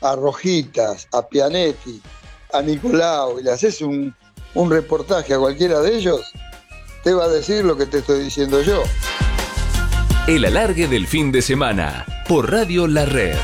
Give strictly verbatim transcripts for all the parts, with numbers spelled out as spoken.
a Rojitas, a Pianetti, a Nicolau, y le haces un, un reportaje a cualquiera de ellos, te va a decir lo que te estoy diciendo yo. El alargue del fin de semana, por Radio La Red.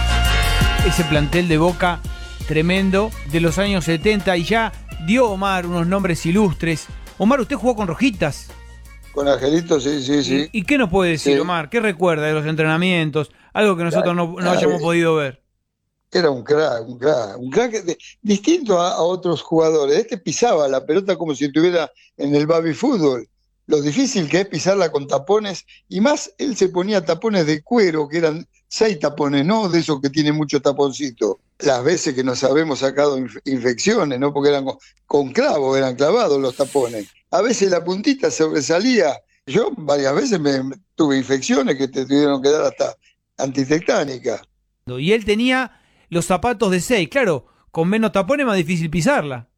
Ese plantel de Boca tremendo de los años setenta, y ya dio Omar unos nombres ilustres. Omar, ¿usted jugó con Rojitas? Con Angelito, sí, sí, sí. ¿Y, y qué nos puede decir, sí, Omar? ¿Qué recuerda de los entrenamientos? Algo que nosotros claro, no, no claro, hayamos podido ver. Era un crack, un crack, un crack de, distinto a, a otros jugadores. Este pisaba la pelota como si estuviera en el baby fútbol. Lo difícil que es pisarla con tapones, y más él se ponía tapones de cuero, que eran seis tapones, no de esos que tienen mucho taponcito. Las veces que nos habemos sacado inf- infecciones, ¿no? Porque eran con, con clavos, eran clavados los tapones. A veces la puntita sobresalía. Yo varias veces me, me tuve infecciones que te tuvieron que dar hasta antitectánica. Y él tenía los zapatos de seis, claro, con menos tapones es más difícil pisarla.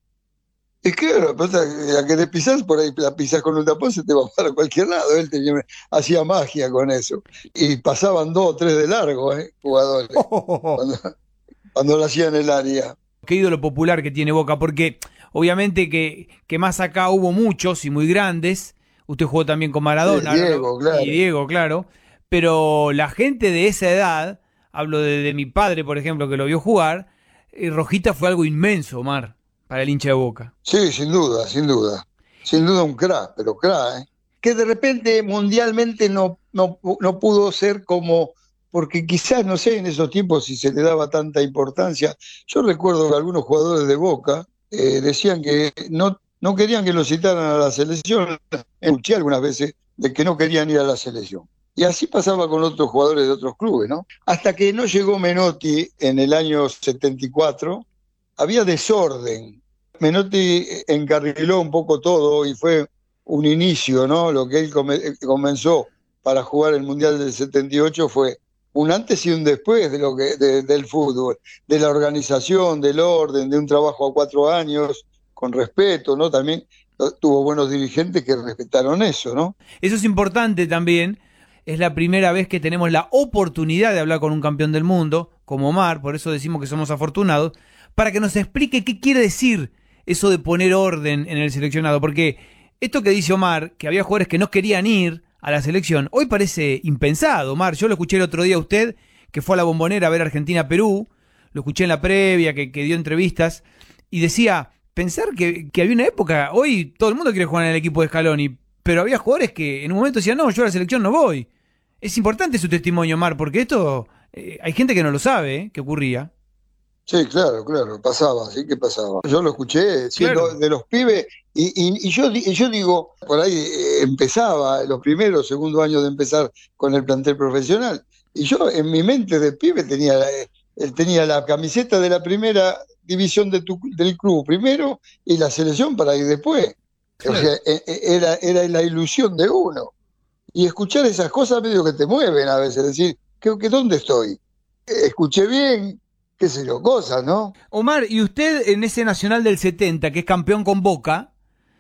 Es claro, la que te pisás, por ahí la pisás con un tapón, se te va para cualquier lado. Él tenía, hacía magia con eso. Y pasaban dos o tres de largo, ¿eh? Jugadores, oh, oh, oh. Cuando, cuando lo hacían en el área. Qué ídolo popular que tiene Boca, porque obviamente que, que más acá hubo muchos y muy grandes. Usted jugó también con Maradona. Sí, Diego, ¿no? claro. Y Diego, claro. Pero la gente de esa edad, hablo de, de mi padre, por ejemplo, que lo vio jugar, eh, Rojita fue algo inmenso, Omar, para el hincha de Boca. Sí, sin duda, sin duda. Sin duda un crack, pero crack, ¿eh? Que de repente mundialmente no, no, no pudo ser como, porque quizás, no sé, en esos tiempos si se le daba tanta importancia. Yo recuerdo que algunos jugadores de Boca eh, decían que no, no querían que lo citaran a la selección. Escuché algunas veces de que no querían ir a la selección. Y así pasaba con otros jugadores de otros clubes, ¿no? Hasta que no llegó Menotti en el año setenta y cuatro, había desorden. Menotti encarriló un poco todo y fue un inicio, ¿no? Lo que él come, comenzó para jugar el Mundial del setenta y ocho fue un antes y un después de lo que de, del fútbol, de la organización, del orden, de un trabajo a cuatro años, con respeto, ¿no? También tuvo buenos dirigentes que respetaron eso, ¿no? Eso es importante también. Es la primera vez que tenemos la oportunidad de hablar con un campeón del mundo, como Omar, por eso decimos que somos afortunados, para que nos explique qué quiere decir eso de poner orden en el seleccionado. Porque esto que dice Omar, que había jugadores que no querían ir a la selección, hoy parece impensado, Omar. Yo lo escuché el otro día a usted, que fue a la Bombonera a ver Argentina-Perú, lo escuché en la previa, que, que dio entrevistas, y decía, pensar que, que había una época, hoy todo el mundo quiere jugar en el equipo de Scaloni, pero había jugadores que en un momento decían, no, yo a la selección no voy. Es importante su testimonio, Omar, porque esto, eh, hay gente que no lo sabe, ¿eh? ¿Qué ocurría? Sí, claro, claro, pasaba, sí que pasaba. Yo lo escuché, sí, claro. lo, de los pibes, y, y, y, yo, y yo digo, por ahí eh, empezaba, los primeros, segundo años de empezar con el plantel profesional, y yo en mi mente de pibe tenía, eh, tenía la camiseta de la primera división de tu, del club primero, y la selección para ir después. Claro. O sea, eh, era, era la ilusión de uno. Y escuchar esas cosas medio que te mueven a veces, decir, ¿qué, qué, ¿dónde estoy? Eh, escuché bien, qué sé yo, cosas, ¿no? Omar, y usted en ese Nacional del setenta, que es campeón con Boca,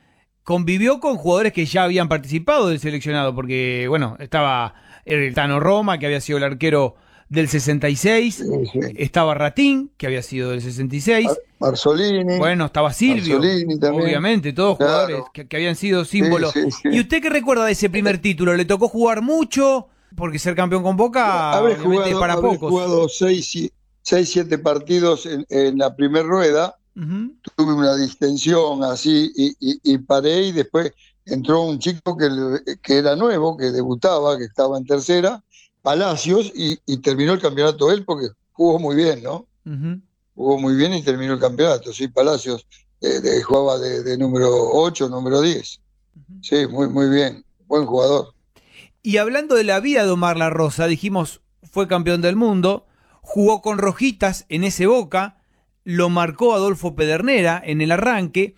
convivió con jugadores que ya habían participado del seleccionado, porque, bueno, estaba el Tano Roma, que había sido el arquero del sesenta y seis, sí, sí. Estaba Ratín, que había sido del sesenta y seis, Mar- Marzolini, bueno, estaba Silvio, obviamente, todos claro. jugadores que, que habían sido símbolos. Sí, sí, sí. ¿Y usted qué recuerda de ese primer título? ¿Le tocó jugar mucho? Porque ser campeón con Boca, habré jugado, es para habré pocos. jugado seis, seis, siete partidos en, en la primera rueda, uh-huh. Tuve una distensión así y, y, y paré, y después entró un chico que, que era nuevo, que debutaba, que estaba en tercera, Palacios, y, y terminó el campeonato él porque jugó muy bien, ¿no? Uh-huh. Jugó muy bien y terminó el campeonato, sí, Palacios eh, de, jugaba de, de número ocho, número diez. Uh-huh. Sí, muy, muy bien, buen jugador. Y hablando de la vida de Omar La Rosa, dijimos, fue campeón del mundo, jugó con Rojitas en ese Boca, lo marcó Adolfo Pedernera en el arranque,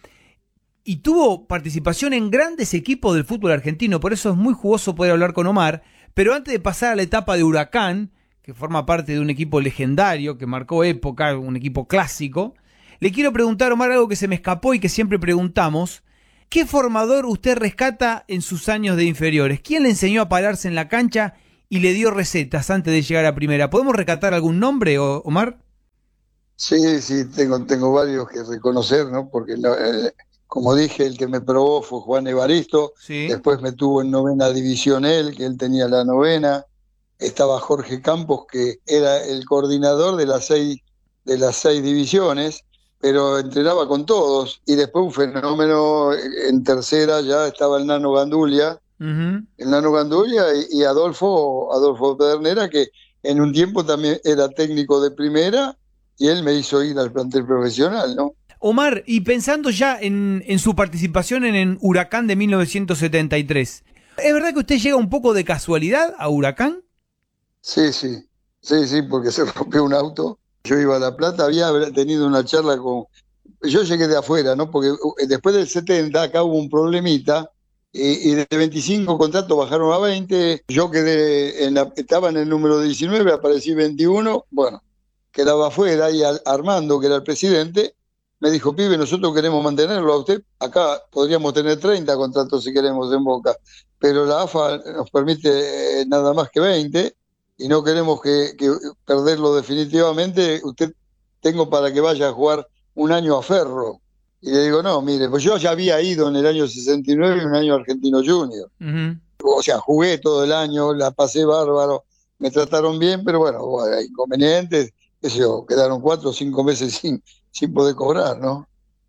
y tuvo participación en grandes equipos del fútbol argentino, por eso es muy jugoso poder hablar con Omar. Pero antes de pasar a la etapa de Huracán, que forma parte de un equipo legendario, que marcó época, un equipo clásico, le quiero preguntar, Omar, algo que se me escapó y que siempre preguntamos. ¿Qué formador usted rescata en sus años de inferiores? ¿Quién le enseñó a pararse en la cancha y le dio recetas antes de llegar a primera? ¿Podemos rescatar algún nombre, Omar? Sí, sí, tengo, tengo varios que reconocer, ¿no? Porque, no, eh, como dije, el que me probó fue Juan Evaristo, Sí. después me tuvo en novena división él, que él tenía la novena, estaba Jorge Campos, que era el coordinador de las seis, de las seis divisiones, pero entrenaba con todos, y después un fenómeno eh, en tercera ya estaba el Nano Gandulia, Ujú. el Nano Gandulia y, y Adolfo, Adolfo Pedernera, que en un tiempo también era técnico de primera, y él me hizo ir al plantel profesional, ¿no? Omar, y pensando ya en, en su participación en el Huracán de mil novecientos setenta y tres, ¿es verdad que usted llega un poco de casualidad a Huracán? Sí, sí, sí, sí, porque se rompió un auto. Yo iba a La Plata, había tenido una charla con... Yo llegué de afuera, ¿no? Porque uh, después del setenta acá hubo un problemita y, y de veinticinco contratos bajaron a veinte. Yo quedé, en la, estaba en el número diecinueve, aparecí veintiuno. Bueno, quedaba afuera y al- Armando, que era el presidente, me dijo, pibe, nosotros queremos mantenerlo a usted. Acá podríamos tener treinta contratos si queremos en Boca, pero la A F A nos permite eh, nada más que veinte y no queremos que, que perderlo definitivamente. Usted tengo para que vaya a jugar un año a Ferro. Y le digo, no, mire, pues yo ya había ido en el año sesenta y nueve, un año Argentino Junior. Ujú. O sea, jugué todo el año, la pasé bárbaro, me trataron bien, pero bueno, bueno, hay inconvenientes, qué sé yo, quedaron cuatro o cinco meses sin, sin poder cobrar, ¿no?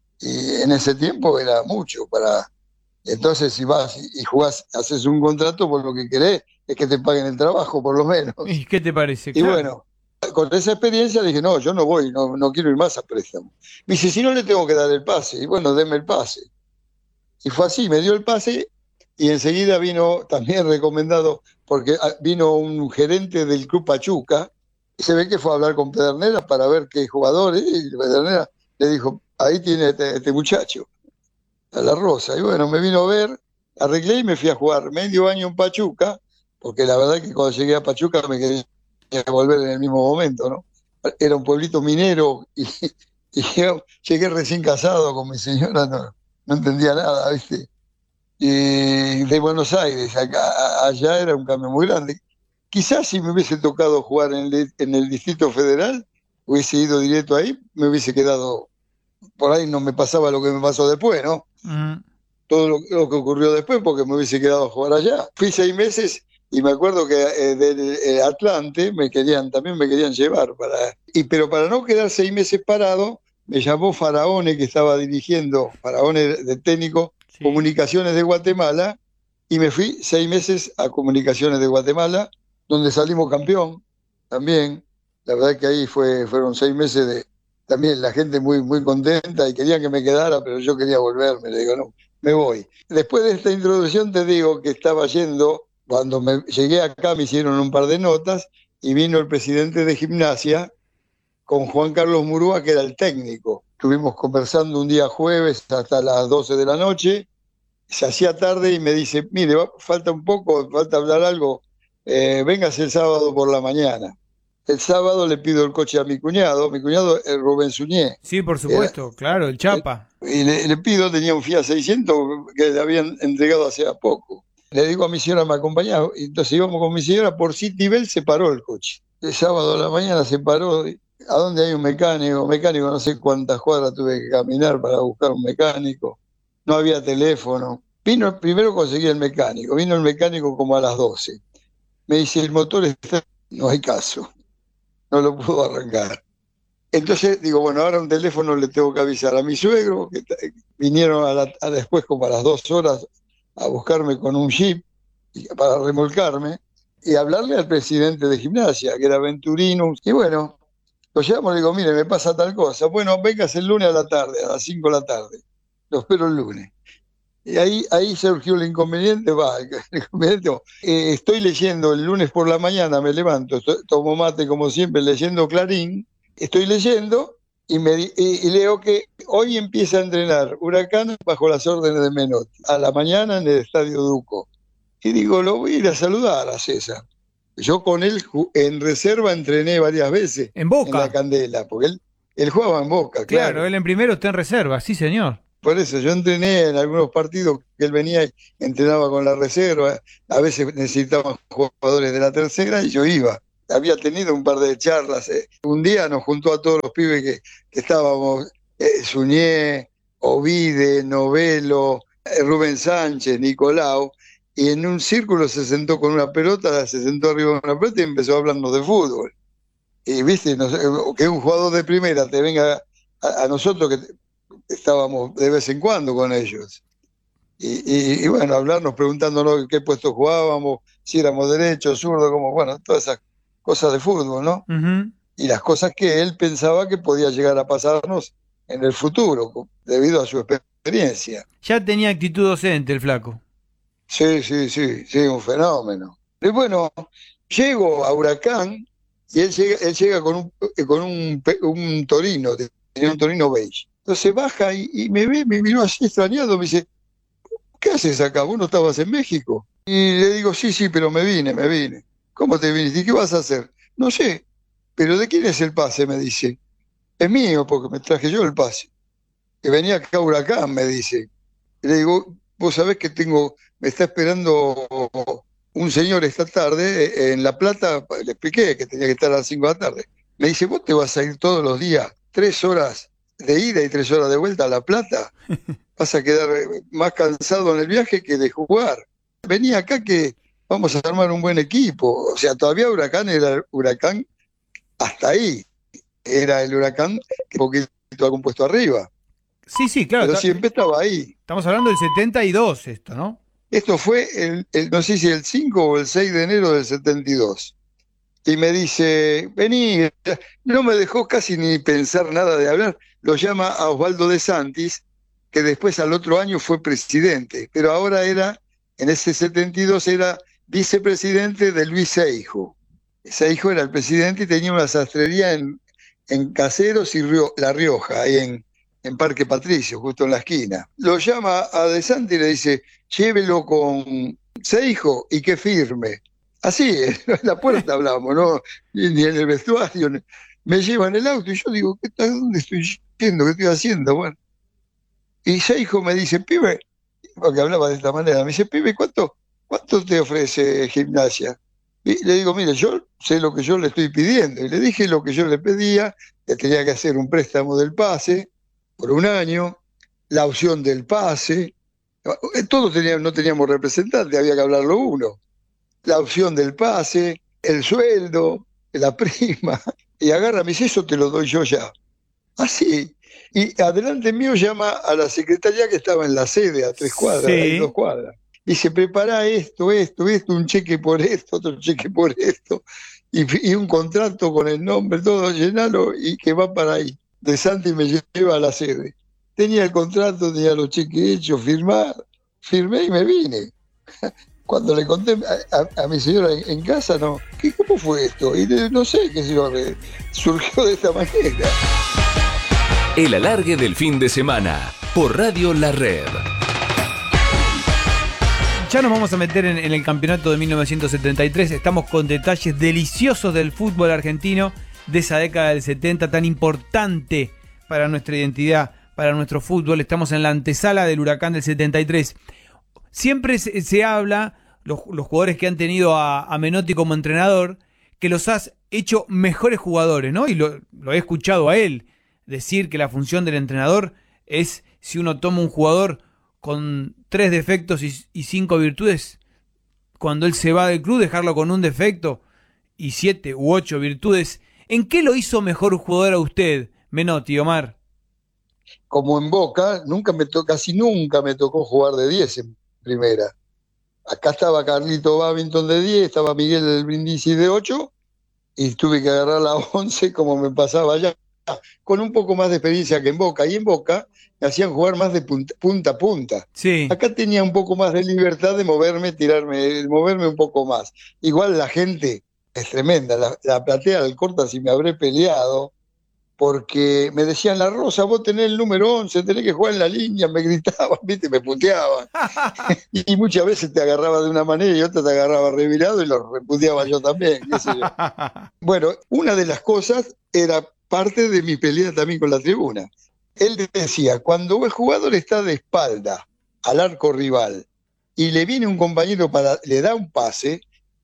Y en ese tiempo era mucho para... Entonces, si vas y jugás, haces un contrato, por lo que querés es que te paguen el trabajo, por lo menos. ¿Y qué te parece? Y Claro. bueno, con esa experiencia dije, no, yo no voy, no, no quiero ir más a préstamo. Me dice, si no le tengo que dar el pase. Y bueno, deme el pase. Y fue así, me dio el pase y enseguida vino también recomendado, porque ah, vino un gerente del Club Pachuca, y se ve que fue a hablar con Pedernera para ver qué jugadores, y Pedernera le dijo, ahí tiene este, este muchacho, a la Rosa. Y bueno, me vino a ver, arreglé y me fui a jugar medio año en Pachuca, porque la verdad que cuando llegué a Pachuca me quería volver en el mismo momento, ¿no? Era un pueblito minero y, y yo llegué recién casado con mi señora, no, no entendía nada, ¿viste? Y de Buenos Aires, acá, a- allá era un cambio muy grande. Quizás si me hubiese tocado jugar en el, en el Distrito Federal, hubiese ido directo ahí, me hubiese quedado, por ahí no me pasaba lo que me pasó después, ¿no? Ujú. Todo lo, lo que ocurrió después, porque me hubiese quedado a jugar allá. Fui seis meses y me acuerdo que eh, del eh, Atlante me querían, también me querían llevar para, y pero para no quedar seis meses parado, me llamó Faraone, que estaba dirigiendo, Faraone de técnico, Sí. Comunicaciones de Guatemala, y me fui seis meses a Comunicaciones de Guatemala, donde salimos campeón también. La verdad que ahí fue, fueron seis meses de también la gente muy, muy contenta y querían que me quedara, pero yo quería volverme. Le digo, no, me voy. Después de esta introducción te digo que estaba yendo, cuando me llegué acá me hicieron un par de notas y vino el presidente de Gimnasia con Juan Carlos Murúa, que era el técnico. Estuvimos conversando un día jueves hasta las doce de la noche, se hacía tarde y me dice, mire, va- falta un poco, falta hablar algo, eh, véngase el sábado por la mañana. El sábado le pido el coche a mi cuñado, mi cuñado es Rubén Suñé, Sí, por era, supuesto, claro, el Chapa. y le, le pido, tenía un Fiat seiscientos que le habían entregado hace poco. Le digo a mi señora, me acompañaba, y entonces íbamos con mi señora, por Citibel se paró el coche. El sábado a la mañana se paró, ¿a dónde hay un mecánico? Mecánico, no sé cuántas cuadras tuve que caminar para buscar un mecánico. No había teléfono. Vino, primero conseguí el mecánico, vino el mecánico como a las doce. Me dice, el motor está, no hay caso, no lo puedo arrancar. Entonces digo, bueno, ahora un teléfono le tengo que avisar a mi suegro, que t- vinieron a la- a después como a las dos horas a buscarme con un jeep y- para remolcarme y hablarle al presidente de Gimnasia, que era Venturino. Y bueno, lo llamo y le digo, mire, me pasa tal cosa. Bueno, vengas el lunes a la tarde, a las cinco de la tarde. Lo espero el lunes. Y ahí, ahí surgió el inconveniente, va, el inconveniente, eh, estoy leyendo el lunes por la mañana, me levanto, estoy- tomo mate como siempre, leyendo Clarín, estoy leyendo y, me, di- y, y leo que hoy empieza a entrenar Huracán bajo las órdenes de Menotti, a la mañana en el Estadio Duco. Y digo, lo voy a ir a saludar a César. Yo con él ju- en reserva entrené varias veces En en la Boca. Candela, porque él, él jugaba en Boca, Claro, claro. él en primero está en reserva, sí, señor. Por eso yo entrené en algunos partidos que él venía y entrenaba con la reserva, a veces necesitaban jugadores de la tercera y yo iba. había tenido un par de charlas. Eh. Un día nos juntó a todos los pibes que, que estábamos, eh, Suñé, Ovide, Novelo, eh, Rubén Sánchez, Nicolau, y en un círculo se sentó con una pelota, se sentó arriba de una pelota y empezó a hablarnos de fútbol. Y viste, no sé, que un jugador de primera te venga a, a nosotros que estábamos de vez en cuando con ellos. Y, y, y bueno, hablarnos, preguntándonos qué puesto jugábamos, si éramos derechos, zurdos, como, bueno, todas esas cosas de fútbol, ¿no? Uh-huh. Y las cosas que él pensaba que podía llegar a pasarnos en el futuro, debido a su experiencia. Ya tenía actitud docente el flaco. Sí, sí, sí, sí, un fenómeno. Y bueno, llego a Huracán y él llega, él llega con un, con un, un Torino, tenía un Torino beige. Entonces baja y, y me ve, me miró así extrañado, me dice, ¿qué haces acá? ¿Vos no estabas en México? Y le digo, sí, sí, pero me vine, me vine. ¿Cómo te viniste? ¿Y qué vas a hacer? No sé, pero ¿de quién es el pase? Me dice. Es mío, porque me traje yo el pase. Que venía acá a Huracán, me dice. Y le digo, vos sabés que tengo, me está esperando un señor esta tarde en La Plata. Le expliqué que tenía que estar a las cinco de la tarde. Me dice, vos te vas a ir todos los días, tres horas de ida y tres horas de vuelta a La Plata. Vas a quedar más cansado en el viaje que de jugar. Venía acá que vamos a armar un buen equipo. O sea, todavía Huracán era el Huracán hasta ahí. Era el Huracán que un poquito algún puesto arriba. Sí, sí, claro. Pero siempre estaba ahí. Estamos hablando del setenta y dos esto, ¿no? Esto fue, el, el, no sé si el cinco o el seis de enero del setenta y dos. Y me dice, vení, no me dejó casi ni pensar nada de hablar. Lo llama a Osvaldo de Santis, que después al otro año fue presidente, pero ahora era, en ese setenta y dos era vicepresidente de Luis Seijo. Seijo era el presidente y tenía una sastrería en, en Caseros y Rio, La Rioja, ahí en, en Parque Patricio, justo en la esquina. Lo llama a De Santis y le dice, llévelo con Seijo y que firme. Así, en la puerta hablamos, ¿no? Ni, ni en el vestuario. Me llevan el auto y yo digo, ¿qué, ¿dónde estoy yendo? ¿Qué estoy haciendo? Bueno. Y Seijo me dice, pibe, porque hablaba de esta manera, me dice, pibe, ¿cuánto, cuánto te ofrece Gimnasia? Y le digo, mire, yo sé lo que yo le estoy pidiendo. Y le dije lo que yo le pedía, que tenía que hacer un préstamo del pase por un año, la opción del pase. Todos teníamos, no teníamos representante, había que hablarlo uno. La opción del pase, el sueldo, la prima. Y agarra, me dice, eso te lo doy yo ya. Así. Y adelante mío llama a la secretaria que estaba en la sede, a tres cuadras, sí. Ahí dos cuadras. Dice, prepara esto, esto, esto, un cheque por esto, otro cheque por esto, y, y un contrato con el nombre, todo, llenalo y que va para ahí. De Santi me lleva a la sede. Tenía el contrato, tenía los cheques hechos, firmar, firmé y me vine. Cuando le conté a, a, a mi señora en, en casa, no, ¿qué, ¿cómo fue esto? Y de, no sé, qué sé yo, surgió de esta manera. El alargue del fin de semana, por Radio La Red. Ya nos vamos a meter en, en el campeonato de mil novecientos setenta y tres. Estamos con detalles deliciosos del fútbol argentino de esa década del setenta, tan importante para nuestra identidad, para nuestro fútbol. Estamos en la antesala del Huracán del setenta y tres. Siempre se, se habla, los, los jugadores que han tenido a, a Menotti como entrenador, que los has hecho mejores jugadores, ¿no? Y lo, lo he escuchado a él decir que la función del entrenador es, si uno toma un jugador con tres defectos y, y cinco virtudes, cuando él se va del club, dejarlo con un defecto y siete u ocho virtudes. ¿En qué lo hizo mejor jugador a usted, Menotti, Omar? Como en Boca, nunca me to- casi nunca me tocó jugar de diez en primera. Acá estaba Carlito Babington de diez, estaba Miguel del Brindisi de ocho, y tuve que agarrar la once como me pasaba allá, con un poco más de experiencia que en Boca. Y en Boca me hacían jugar más de punta, punta a punta. Sí. Acá tenía un poco más de libertad de moverme, tirarme, de moverme un poco más. Igual la gente es tremenda. La, la platea del Corta, si me habré peleado, porque me decían, La Rosa, vos tenés el número once, tenés que jugar en la línea, me gritaban, viste, me puteaban. y, y muchas veces te agarraba de una manera y otra te agarraba revirado y lo reputeaba yo también, qué sé yo. Bueno, una de las cosas era parte de mi pelea también con la tribuna. Él decía, cuando el jugador está de espalda al arco rival y le viene un compañero para, le da un pase,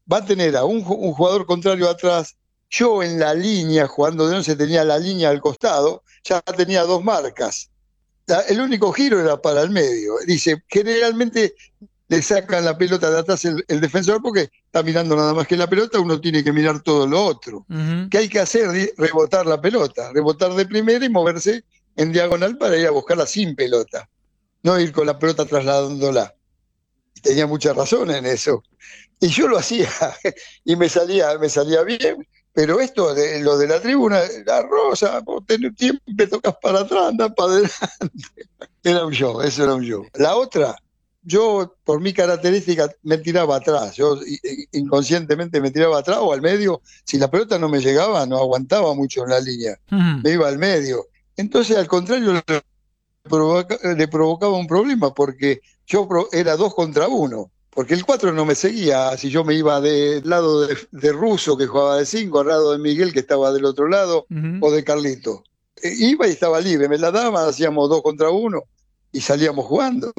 va a tener a un, un jugador contrario atrás. Yo en la línea, jugando de once, tenía la línea al costado, ya tenía dos marcas. La, el único giro era para el medio. Dice, generalmente le sacan la pelota de atrás el, el defensor porque está mirando nada más que la pelota, uno tiene que mirar todo lo otro. Uh-huh. ¿Qué hay que hacer? Rebotar la pelota, rebotar de primera y moverse en diagonal para ir a buscarla sin pelota, no ir con la pelota trasladándola. Y tenía mucha razón en eso. Y yo lo hacía, y me salía, me salía bien. Pero esto, de lo de la tribuna, la Rosa, vos tenés tiempo, me tocas para atrás, andás para adelante. Era un show, eso era un show. La otra, yo por mi característica me tiraba atrás, yo inconscientemente me tiraba atrás o al medio. Si la pelota no me llegaba, no aguantaba mucho en la línea, uh-huh. me iba al medio. Entonces, al contrario, le, provoca, le provocaba un problema, porque yo era dos contra uno. Porque el cuatro no me seguía, si yo me iba del lado de, de Russo, que jugaba de cinco, al lado de Miguel, que estaba del otro lado, uh-huh. o de Carlito. E iba y estaba libre, me la daban, hacíamos dos contra uno y salíamos jugando.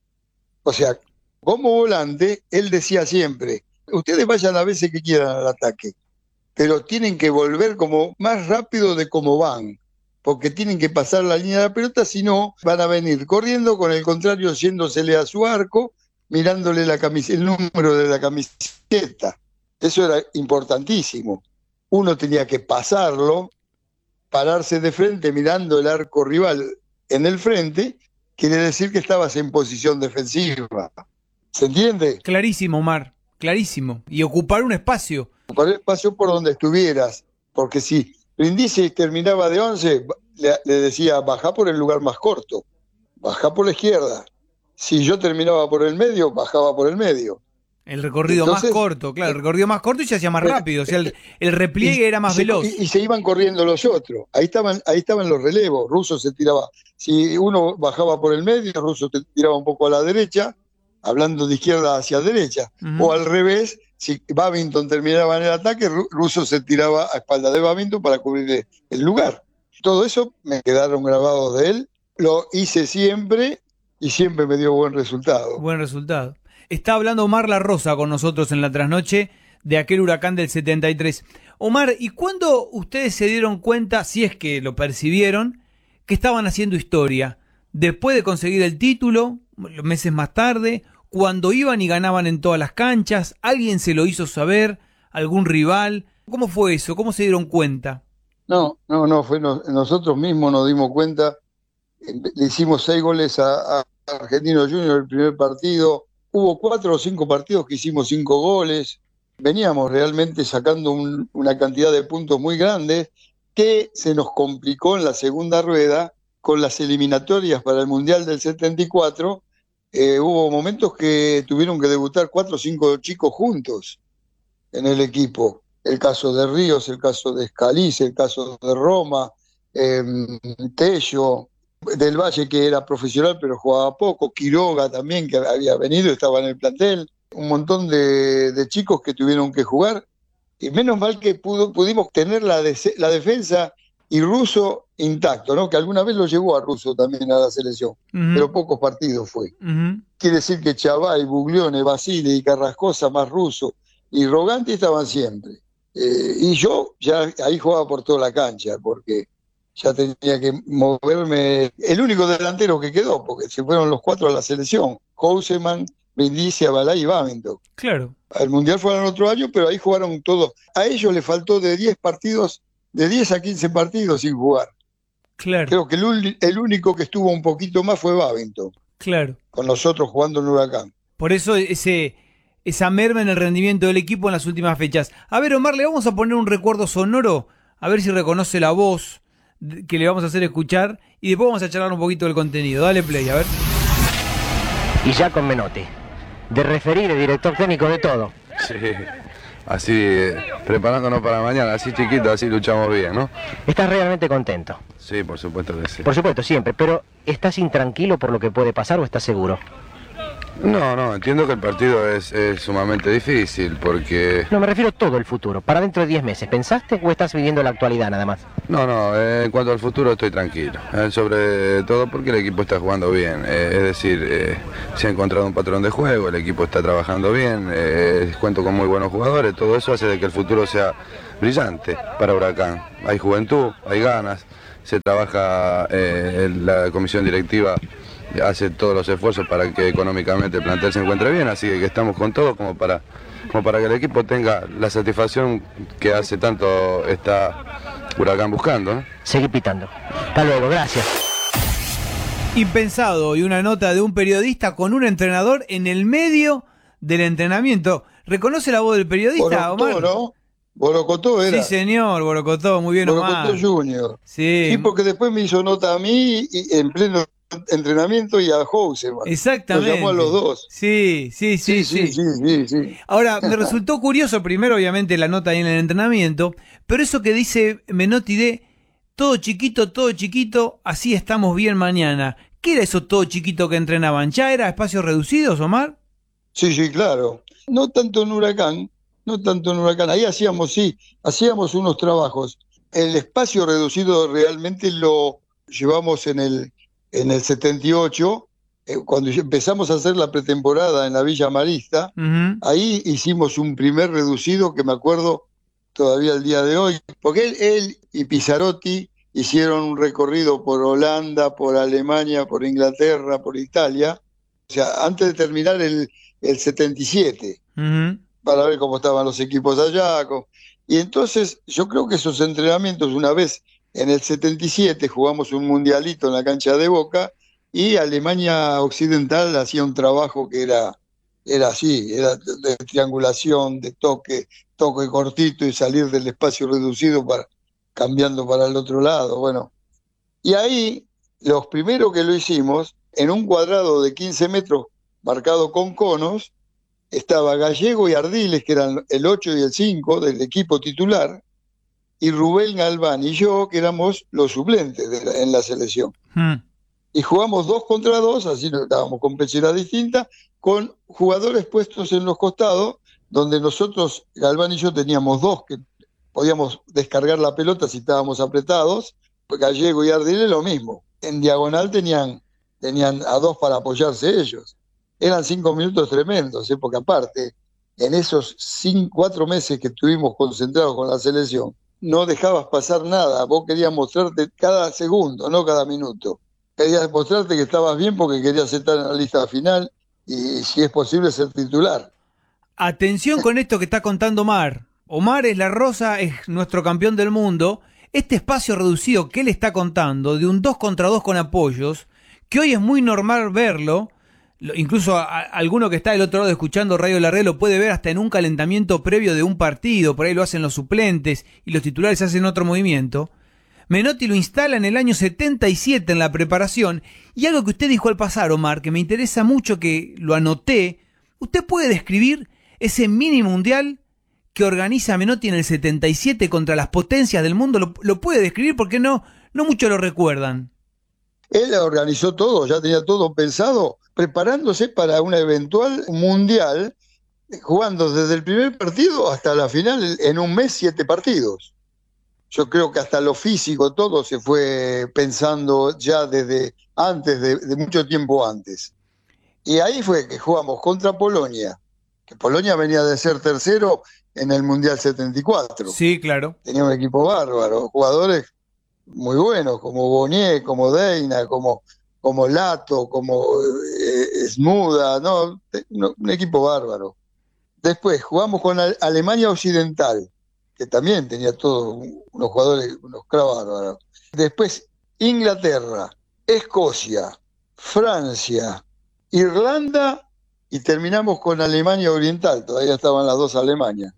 O sea, como volante, él decía siempre, ustedes vayan las veces que quieran al ataque, pero tienen que volver como más rápido de cómo van, porque tienen que pasar la línea de la pelota, si no, van a venir corriendo con el contrario, yéndosele a su arco, mirándole la camiseta, el número de la camiseta. Eso era importantísimo. Uno tenía que pasarlo, pararse de frente mirando el arco rival en el frente, quiere decir que estabas en posición defensiva. ¿Se entiende? Clarísimo, Omar, clarísimo. Y ocupar un espacio. Ocupar el espacio por donde estuvieras, porque si Brindisi terminaba de once, le, le decía, bajá por el lugar más corto, bajá por la izquierda. Si yo terminaba por el medio, bajaba por el medio. El recorrido Entonces, más corto, claro, el recorrido más corto y se hacía más rápido, o sea, el, el repliegue y, era más se, veloz. Y, y se iban corriendo los otros, ahí estaban, ahí estaban los relevos, Russo se tiraba, si uno bajaba por el medio, Russo te tiraba un poco a la derecha, hablando de izquierda hacia derecha, uh-huh. o al revés, si Babington terminaba en el ataque, Russo se tiraba a espalda de Babington para cubrir el lugar. Todo eso me quedaron grabados de él, lo hice siempre, y siempre me dio buen resultado. Buen resultado. Está hablando Omar La Rosa con nosotros en la trasnoche de aquel Huracán del setenta y tres. Omar, ¿y cuándo ustedes se dieron cuenta, si es que lo percibieron, que estaban haciendo historia? ¿Después de conseguir el título, meses más tarde, cuando iban y ganaban en todas las canchas? ¿Alguien se lo hizo saber? ¿Algún rival? ¿Cómo fue eso? ¿Cómo se dieron cuenta? No, no, no, fue no, nosotros mismos nos dimos cuenta. Le hicimos seis goles a, a Argentino Junior el primer partido. Hubo cuatro o cinco partidos que hicimos cinco goles. Veníamos realmente sacando un, una cantidad de puntos muy grandes que se nos complicó en la segunda rueda con las eliminatorias para el Mundial del setenta y cuatro. Eh, hubo momentos que tuvieron que debutar cuatro o cinco chicos juntos en el equipo. El caso de Ríos, el caso de Scalise, el caso de Roma, eh, Tello, del Valle, que era profesional pero jugaba poco, Quiroga también, que había venido, estaba en el plantel, un montón de, de chicos que tuvieron que jugar, y menos mal que pudo, pudimos tener la, de, la defensa y Russo intacto, ¿no? Que alguna vez lo llevó a Russo también a la selección, uh-huh. pero pocos partidos fue. Uh-huh. Quiere decir que Chavay, Buglione, Basile y Carrascosa más Russo y Roganti estaban siempre. Eh, y yo ya ahí jugaba por toda la cancha, porque ya tenía que moverme, el único delantero que quedó, porque se fueron los cuatro a la selección, Houseman, Brindisi, Abalay y Babington. Claro. Al Mundial fueron otro año, pero ahí jugaron todos. A ellos les faltó de diez partidos, de diez a quince partidos sin jugar. Claro. Creo que el, el único que estuvo un poquito más fue Babington. Claro. Con nosotros jugando en Huracán. Por eso ese, esa merma en el rendimiento del equipo en las últimas fechas. A ver, Omar, le vamos a poner un recuerdo sonoro, a ver si reconoce la voz que le vamos a hacer escuchar, y después vamos a charlar un poquito del contenido. Dale play, a ver. Y ya con Menotti, de referir, de director técnico, de todo. Sí, así eh, preparándonos para mañana, así chiquito, así luchamos bien, ¿no? ¿Estás realmente contento? Sí, por supuesto que sí. Por supuesto, siempre, pero ¿estás intranquilo por lo que puede pasar o estás seguro? No, no, entiendo que el partido es, es sumamente difícil porque... No, me refiero a todo el futuro, para dentro de diez meses. ¿Pensaste o estás viviendo la actualidad nada más? No, no, eh, en cuanto al futuro estoy tranquilo, eh, sobre todo porque el equipo está jugando bien, eh, es decir, eh, se ha encontrado un patrón de juego, el equipo está trabajando bien, eh, cuento con muy buenos jugadores, todo eso hace de que el futuro sea brillante para Huracán. Hay juventud, hay ganas, se trabaja, eh, la comisión directiva hace todos los esfuerzos para que económicamente el plantel se encuentre bien, así que estamos con todo como para, como para que el equipo tenga la satisfacción que hace tanto está Huracán buscando, ¿no? Seguí pitando. Hasta luego, gracias. Impensado, y una nota de un periodista con un entrenador en el medio del entrenamiento. ¿Reconoce la voz del periodista, Borocotó, Omar? ¿no? Borocotó era. Sí, señor, Borocotó, muy bien, Omar. Borocotó Junior. Sí. Sí, porque después me hizo nota a mí y en pleno entrenamiento y a Houseman. Exactamente. Nos llamó a los dos. Sí, sí, sí, Sí, sí. sí, sí, sí, sí. Ahora, me resultó curioso, primero, obviamente, la nota ahí en el entrenamiento, pero eso que dice Menotti de todo chiquito, todo chiquito, así estamos bien mañana. ¿Qué era eso todo chiquito que entrenaban? ¿Ya era espacios reducidos, Omar? Sí, sí, claro. No tanto en Huracán, no tanto en Huracán. Ahí hacíamos, sí, hacíamos unos trabajos. El espacio reducido realmente lo llevamos en el, en el setenta y ocho, eh, cuando empezamos a hacer la pretemporada en la Villa Marista. Uh-huh. Ahí hicimos un primer reducido que me acuerdo todavía el día de hoy, porque él, él y Pizzarotti hicieron un recorrido por Holanda, por Alemania, por Inglaterra, por Italia, o sea, antes de terminar el, el setenta y siete, Uh-huh. para ver cómo estaban los equipos allá. Y entonces yo creo que esos entrenamientos, una vez en el setenta y siete jugamos un mundialito en la cancha de Boca, y Alemania Occidental hacía un trabajo que era, era así, era de triangulación, de toque, toque cortito y salir del espacio reducido para cambiando para el otro lado. Bueno, y ahí los primeros que lo hicimos, en un cuadrado de quince metros marcado con conos, estaba Gallego y Ardiles, que eran el ocho y el cinco del equipo titular, y Rubén Galván y yo, que éramos los suplentes de la, en la selección. Uh-huh. Y jugamos dos contra dos, así nos estábamos con pecheras distintas, con jugadores puestos en los costados, donde nosotros, Galván y yo, teníamos dos que podíamos descargar la pelota si estábamos apretados. Gallego y Ardiles lo mismo. En diagonal tenían, tenían a dos para apoyarse ellos. Eran cinco minutos tremendos, ¿eh? Porque aparte, en esos cinco, cuatro meses que estuvimos concentrados con la selección, no dejabas pasar nada. Vos querías mostrarte cada segundo, no cada minuto. Querías mostrarte que estabas bien porque querías estar en la lista final y, si es posible, ser titular. Atención con esto que está contando Omar. Omar es la Rosa, es nuestro campeón del mundo. Este espacio reducido que él está contando, de un dos contra dos con apoyos, que hoy es muy normal verlo, incluso a, a, alguno que está del otro lado escuchando Radio La Red lo puede ver hasta en un calentamiento previo de un partido, por ahí lo hacen los suplentes y los titulares hacen otro movimiento. Menotti lo instala en el año setenta y siete en la preparación, y algo que usted dijo al pasar, Omar, que me interesa mucho, que lo anoté. ¿Usted puede describir ese mini mundial que organiza Menotti en el setenta y siete contra las potencias del mundo? ¿Lo, lo puede describir? Porque no, no muchos lo recuerdan. Él organizó todo, ya tenía todo pensado, preparándose para un eventual mundial, jugando desde el primer partido hasta la final, en un mes, siete partidos. Yo creo que hasta lo físico, todo se fue pensando ya desde antes, de, de mucho tiempo antes. Y ahí fue que jugamos contra Polonia, que Polonia venía de ser tercero en el Mundial setenta y cuatro. Sí, claro. Tenía un equipo bárbaro, jugadores muy buenos, como Bonier, como Deina, como, como Lato, como eh, Smuda, ¿no? Un equipo bárbaro. Después jugamos con Alemania Occidental, que también tenía todos unos jugadores, unos cravos bárbaros. Después Inglaterra, Escocia, Francia, Irlanda, y terminamos con Alemania Oriental, todavía estaban las dos Alemanias.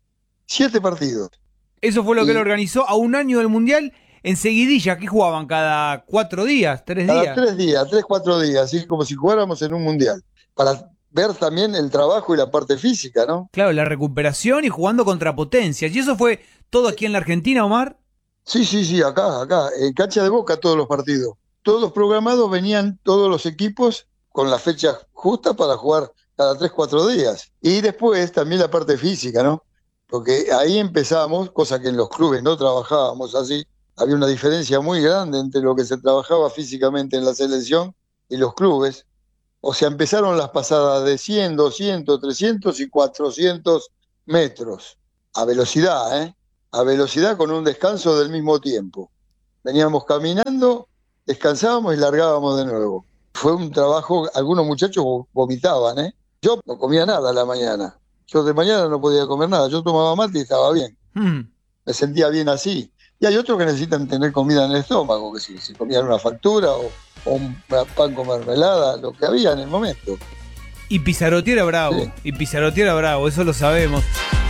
Siete partidos. Eso fue lo y, que él organizó a un año del Mundial. En seguidilla, ¿qué jugaban? ¿Cada cuatro días? ¿Tres días? Cada tres días, tres, cuatro días, así como si jugáramos en un mundial. Para ver también el trabajo y la parte física, ¿no? Claro, la recuperación y jugando contra potencias. ¿Y eso fue todo aquí en la Argentina, Omar? Sí, sí, sí, acá, acá, en cancha de Boca todos los partidos. Todos los programados venían todos los equipos con la fecha justa para jugar cada tres, cuatro días. Y después también la parte física, ¿no? Porque ahí empezamos, cosa que en los clubes no trabajábamos así, había una diferencia muy grande entre lo que se trabajaba físicamente en la selección y los clubes. O sea, empezaron las pasadas de cien, doscientos, trescientos y cuatrocientos metros, a velocidad, ¿eh? A velocidad con un descanso del mismo tiempo. Veníamos caminando, descansábamos y largábamos de nuevo. Fue un trabajo, algunos muchachos vomitaban, ¿eh? Yo no comía nada a la mañana. Yo de mañana no podía comer nada. Yo tomaba mate y estaba bien. Mm. Me sentía bien así. Y hay otros que necesitan tener comida en el estómago, que si, si comían una factura o, o un pan con mermelada, lo que había en el momento. Y Pizarrotti era bravo. Sí. Y Pizarrotti era bravo, eso lo sabemos.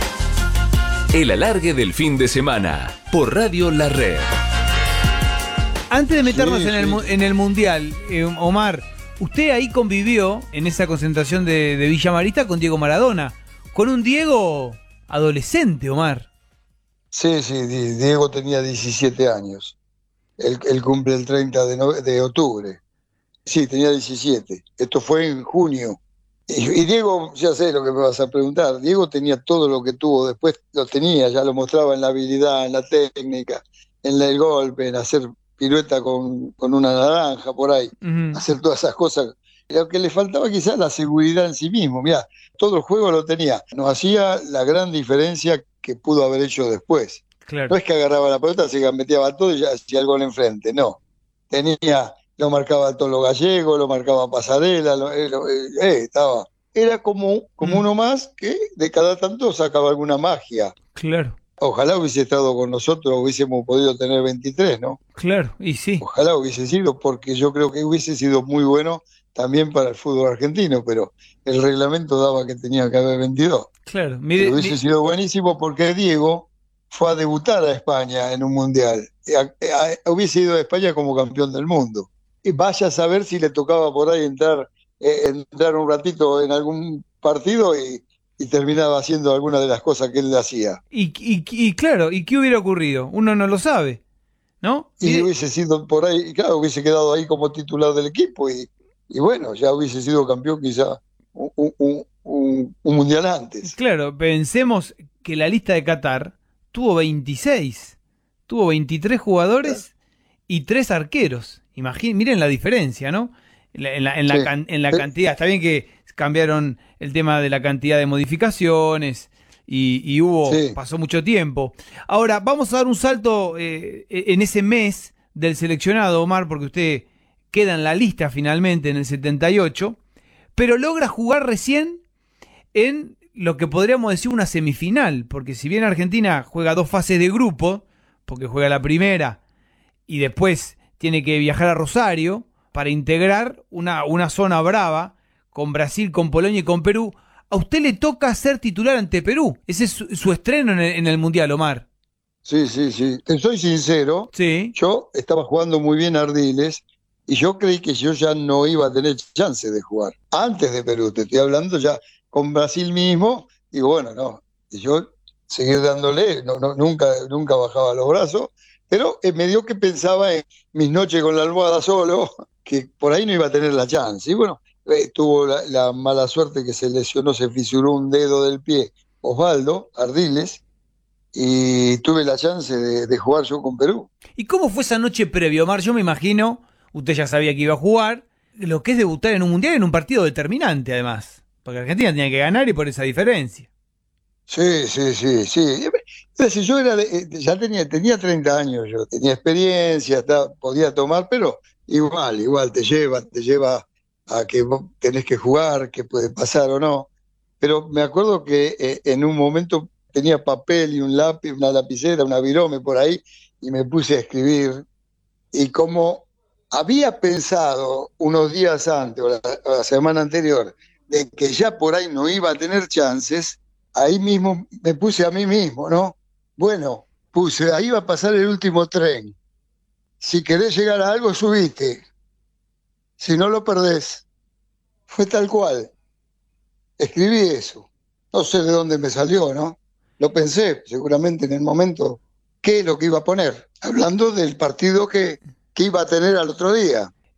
El alargue del fin de semana, por Radio La Red. Antes de meternos sí, en, el, sí. en el Mundial, eh, Omar, usted ahí convivió en esa concentración de, de Villa Marista con Diego Maradona, con un Diego adolescente, Omar. Sí, sí, Diego tenía diecisiete años. Él, él cumple el treinta de, no, de octubre. Sí, tenía diecisiete. Esto fue en junio. Y, y Diego, ya sé lo que me vas a preguntar, Diego tenía todo lo que tuvo, después lo tenía, ya lo mostraba en la habilidad, en la técnica, en el golpe, en hacer pirueta con, con una naranja por ahí, uh-huh. hacer todas esas cosas. Lo que le faltaba quizás la seguridad en sí mismo. Mirá, todo el juego lo tenía. Nos hacía la gran diferencia que pudo haber hecho después. Claro. No es que agarraba la pelota, se gambeteaba todo y ya hacía el gol enfrente, no. Tenía... Lo marcaba el Tolo Gallego, lo marcaba Pasarela, lo, eh, lo, eh, estaba. Era como, como mm. uno más que de cada tanto sacaba alguna magia. Claro. Ojalá hubiese estado con nosotros, hubiésemos podido tener veintitrés, ¿no? Claro, y sí. Ojalá hubiese sido, porque yo creo que hubiese sido muy bueno también para el fútbol argentino, pero el reglamento daba que tenía que haber veintidós. Claro, mire. Pero hubiese mire. sido buenísimo porque Diego fue a debutar a España en un mundial. A, a, a, hubiese ido a España como campeón del mundo. Y vaya a saber si le tocaba por ahí entrar, eh, entrar un ratito en algún partido y, y terminaba haciendo alguna de las cosas que él le hacía. Y, y, y claro, ¿y qué hubiera ocurrido? Uno no lo sabe, ¿no? Y, y hubiese sido por ahí, claro, hubiese quedado ahí como titular del equipo y, y bueno, ya hubiese sido campeón quizá un, un, un, un mundial antes. Claro, pensemos que la lista de Qatar tuvo veintiséis, tuvo veintitrés jugadores claro. y tres arqueros. Imaginen, miren la diferencia, ¿no? En la, en la, en la, sí. can, en la cantidad. Está bien que cambiaron el tema de la cantidad de modificaciones y, y hubo, sí. pasó mucho tiempo. Ahora, vamos a dar un salto eh, en ese mes del seleccionado, Omar, porque usted queda en la lista finalmente en el setenta y ocho, pero logra jugar recién en lo que podríamos decir una semifinal, porque si bien Argentina juega dos fases de grupo, porque juega la primera y después tiene que viajar a Rosario para integrar una, una zona brava con Brasil, con Polonia y con Perú. A usted le toca ser titular ante Perú. Ese es su, su estreno en el, en el Mundial, Omar. Sí, sí, sí. Te soy sincero. Sí. Yo estaba jugando muy bien Ardiles y yo creí que yo ya no iba a tener chance de jugar. Antes de Perú, te estoy hablando ya con Brasil mismo. Y bueno, no. Y yo seguí dándole, no, no, nunca, nunca bajaba los brazos. Pero eh, me dio que pensaba en mis noches con la almohada solo, que por ahí no iba a tener la chance. Y bueno, eh, tuvo la, la mala suerte que se lesionó, se fisuró un dedo del pie Osvaldo Ardiles, y tuve la chance de, de jugar yo con Perú. ¿Y cómo fue esa noche previa, Omar? Yo me imagino, usted ya sabía que iba a jugar, lo que es debutar en un mundial en un partido determinante además, porque Argentina tenía que ganar y por esa diferencia. Sí, sí, sí, sí. Es decir, yo era de, ya tenía, tenía treinta años, yo tenía experiencia, estaba, podía tomar, pero igual, igual te lleva, te lleva a que vos tenés que jugar, que puede pasar o no. Pero me acuerdo que eh, en un momento tenía papel y un lápiz, una lapicera, una virome por ahí, y me puse a escribir. Y como había pensado unos días antes, o la, o la semana anterior, de que ya por ahí no iba a tener chances, ahí mismo me puse a mí mismo, ¿no? Bueno, puse, ahí va a pasar el último tren. Si querés llegar a algo, subite. Si no, lo perdés. Fue tal cual. Escribí eso. No sé de dónde me salió, ¿no? Lo pensé, seguramente en el momento, qué es lo que iba a poner. Hablando del partido que, que iba a tener al otro día.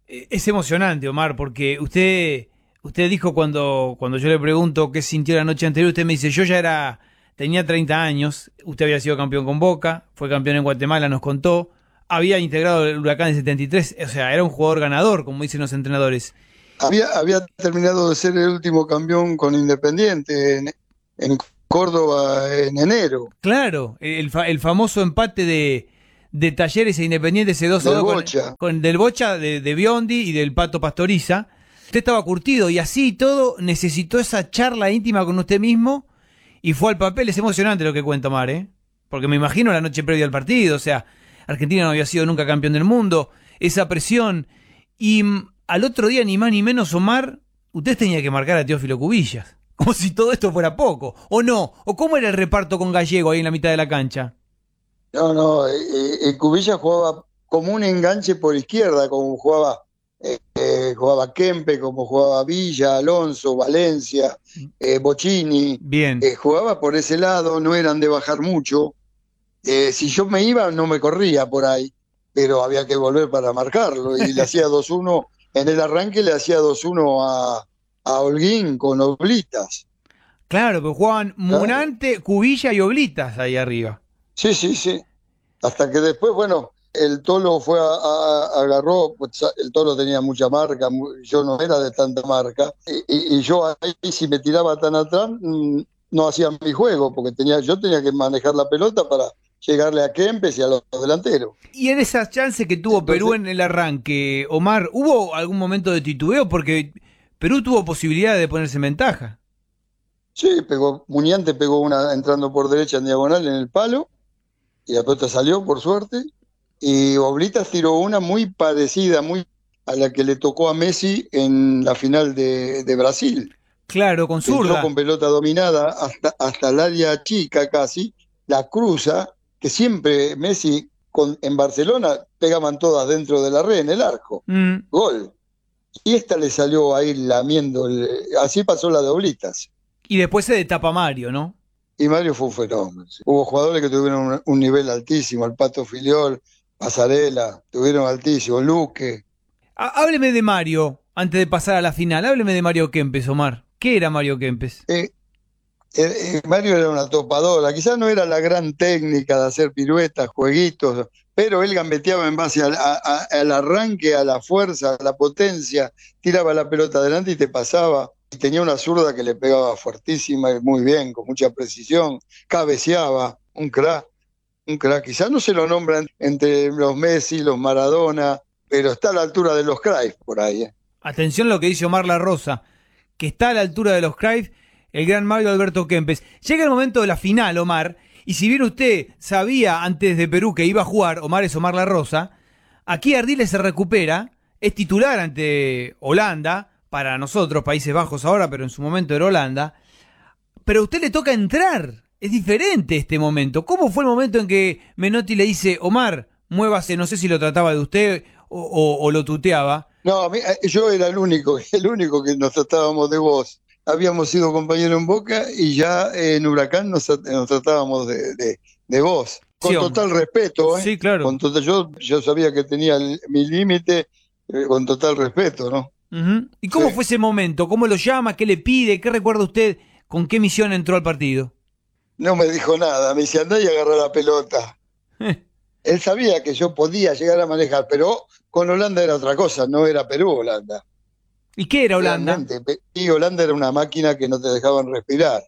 Es emocionante, Omar, porque usted usted dijo cuando, cuando yo le pregunto qué sintió la noche anterior, usted me dice, yo ya era, tenía treinta años, usted había sido campeón con Boca, fue campeón en Guatemala, nos contó, había integrado el Huracán en setenta y tres, o sea, era un jugador ganador, como dicen los entrenadores. Había, había terminado de ser el último campeón con Independiente en, en Córdoba en enero. Claro, el, fa, el famoso empate de, de Talleres e Independiente, ese dos a dos con, con del Bocha, de, de Biondi y del Pato Pastoriza. Usted estaba curtido y así todo necesitó esa charla íntima con usted mismo y fue al papel. Es emocionante lo que cuenta Omar, ¿eh? Porque me imagino la noche previa al partido, o sea, Argentina no había sido nunca campeón del mundo, esa presión. Y m, al otro día, ni más ni menos, Omar, usted tenía que marcar a Teófilo Cubillas. Como si todo esto fuera poco, ¿o no? ¿O cómo era el reparto con Gallego ahí en la mitad de la cancha? No, no, eh, eh, Cubillas jugaba como un enganche por izquierda, como jugaba eh, eh, jugaba Kempe, como jugaba Villa, Alonso, Valencia, eh, Bocini. Bien. Eh, jugaba por ese lado, no eran de bajar mucho. Eh, si yo me iba, no me corría por ahí, pero había que volver para marcarlo. Y le hacía dos uno, en el arranque le hacía dos uno a, a Holguín con Oblitas. Claro, pero jugaban Munante, claro. Cubilla y Oblitas ahí arriba. Sí, sí, sí. Hasta que después, bueno, el Tolo fue a, a, agarró, pues, el Tolo tenía mucha marca, yo no era de tanta marca, y, y, y yo ahí si me tiraba tan atrás, no hacía mi juego, porque tenía, yo tenía que manejar la pelota para llegarle a Kempes y a los delanteros. Y en esas chances que tuvo Entonces, Perú en el arranque, Omar, ¿hubo algún momento de titubeo? Porque Perú tuvo posibilidad de ponerse en ventaja. Sí, pegó, Muñante pegó una entrando por derecha en diagonal en el palo, y la pelota salió, por suerte, y Oblitas tiró una muy parecida, muy a la que le tocó a Messi en la final de, de Brasil. Claro, con zurda. Entró con pelota dominada hasta, hasta el área chica casi, la cruza, que siempre Messi con, en Barcelona pegaban todas dentro de la red, en el arco. Mm. Gol. Y esta le salió ahí lamiendo, el, así pasó la de Oblitas. Y después se destapa Mario, ¿no? Y Mario fue un fenómeno. Hubo jugadores que tuvieron un, un nivel altísimo, el Pato Filiol, Pasarela, tuvieron altísimo, Luque. Hábleme de Mario, antes de pasar a la final, hábleme de Mario Kempes, Omar. ¿Qué era Mario Kempes? Eh, eh, Mario era una topadora, quizás no era la gran técnica de hacer piruetas, jueguitos, pero él gambeteaba en base al, a, a, al arranque, a la fuerza, a la potencia, tiraba la pelota adelante y te pasaba. Y tenía una zurda que le pegaba fuertísima y muy bien, con mucha precisión, cabeceaba, un crack, un crack. Quizás no se lo nombran entre los Messi, los Maradona, pero está a la altura de los Cruyff por ahí. ¿eh? Atención a lo que dice Omar La Rosa, que está a la altura de los Cruyff, el gran Mario Alberto Kempes. Llega el momento de la final, Omar, y si bien usted sabía antes de Perú que iba a jugar, Omar es Omar La Rosa, aquí Ardiles se recupera, es titular ante Holanda, para nosotros, Países Bajos ahora, pero en su momento era Holanda, pero a usted le toca entrar, es diferente este momento. ¿Cómo fue el momento en que Menotti le dice, Omar, muévase, no sé si lo trataba de usted o, o, o lo tuteaba? No, a mí, yo era el único, el único que nos tratábamos de vos. Habíamos sido compañeros en Boca y ya en Huracán nos, nos tratábamos de, de, de vos. Con sí, total respeto, ¿eh? Sí, claro. Con total, yo, yo sabía que tenía el, mi límite, eh, con total respeto, ¿no? Uh-huh. ¿Y cómo sí. fue ese momento? ¿Cómo lo llama? ¿Qué le pide? ¿Qué recuerda usted? ¿Con qué misión entró al partido? No me dijo nada, me dice andá y agarrá la pelota. Él sabía que yo podía llegar a manejar, pero con Holanda era otra cosa, no era Perú-Holanda. ¿Y qué era Holanda? Realmente. Y Holanda era una máquina que no te dejaban respirar.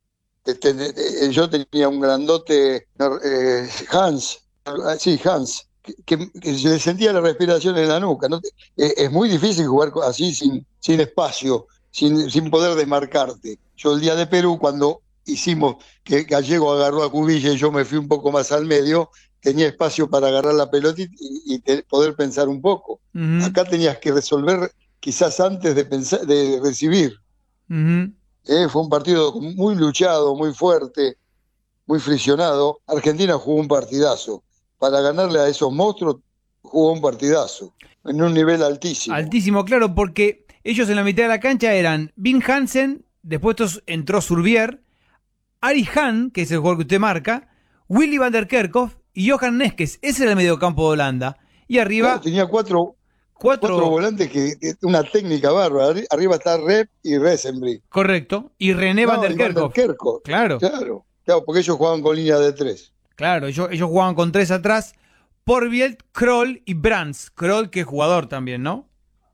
Yo tenía un grandote, eh, Hans, sí, Hans, Que, que se le sentía la respiración en la nuca, ¿no? Es, es muy difícil jugar así sin, sin espacio, sin, sin poder desmarcarte. Yo el día de Perú, cuando hicimos que Gallego agarró a Cubilla y yo me fui un poco más al medio, tenía espacio para agarrar la pelota y, y, y te, poder pensar un poco. Uh-huh. Acá tenías que resolver quizás antes de, pensar, de recibir. Uh-huh. Eh, fue un partido muy luchado, muy fuerte, muy friccionado. Argentina jugó un partidazo. Para ganarle a esos monstruos, jugó un partidazo, en un nivel altísimo. Altísimo, claro, porque ellos en la mitad de la cancha eran Vin Hansen, después entró Surbier, Ari Hahn, que es el jugador que usted marca, Willy van der Kerkhoff y Johan Neskes. Ese era el mediocampo de Holanda. Y arriba... Claro, tenía cuatro, Cuatro, Cuatro volantes que, que una técnica bárbara. Arri- Arriba está Rep y Resenbrink. correcto. Y René Van No, der y Van der Kerkhoff. Kerkhoff. Claro, Claro, claro, porque ellos jugaban con línea de tres. claro. Ellos, ellos jugaban con tres atrás. Porbielt, Kroll y Brands. Kroll, que es jugador también, ¿no?